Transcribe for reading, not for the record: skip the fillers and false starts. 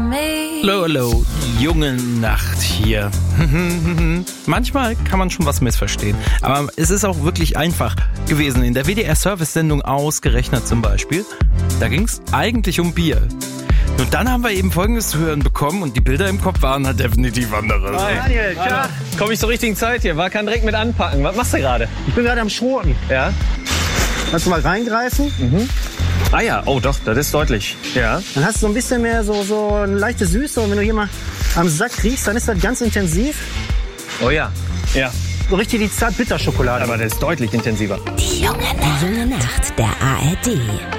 Hallo, hallo, junge Nacht hier. Manchmal kann man schon was missverstehen, aber es ist auch wirklich einfach gewesen. In der WDR-Service-Sendung Ausgerechnet zum Beispiel, da ging es eigentlich um Bier. Und dann haben wir eben Folgendes zu hören bekommen und die Bilder im Kopf waren halt definitiv andere. Hi. Daniel, klar. Komm ich zur richtigen Zeit hier, kann direkt mit anpacken. Was machst du gerade? Ich bin gerade am Schroten. Ja. Kannst du mal reingreifen? Ah ja, oh doch, das ist deutlich. Ja. Dann hast du so ein bisschen mehr so eine leichte Süße und wenn du hier mal am Sack riechst, dann ist das ganz intensiv. Oh ja. Ja. So richtig die Zart-Bitter-Schokolade. Aber das ist deutlich intensiver. Die junge Nacht der ARD.